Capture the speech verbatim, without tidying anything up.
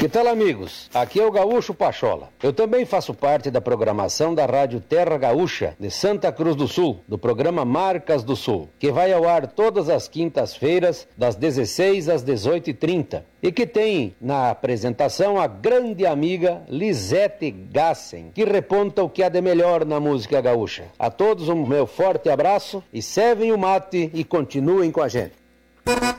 Que tal, amigos? Aqui é o Gaúcho Pachola. Eu também faço parte da programação da Rádio Terra Gaúcha, de Santa Cruz do Sul, do programa Marcas do Sul, que vai ao ar todas as quintas-feiras, das dezesseis às dezoito e trinta, e que tem na apresentação a grande amiga Lisete Gassen, que reponta o que há de melhor na música gaúcha. A todos um meu forte abraço e servem o mate e continuem com a gente.